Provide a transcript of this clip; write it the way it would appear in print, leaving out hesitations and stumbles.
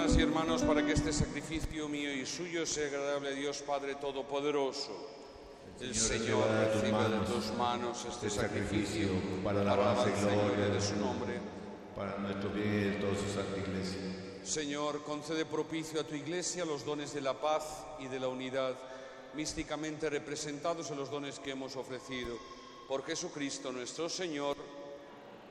hermanas y hermanos, para que este sacrificio mío y suyo sea agradable a Dios Padre Todopoderoso. El Señor reciba de tus manos este sacrificio para la alabanza y gloria de su nombre, para nuestro bien y de toda su santa Iglesia. Señor, concede propicio a tu Iglesia los dones de la paz y de la unidad, místicamente representados en los dones que hemos ofrecido. Por Jesucristo nuestro Señor.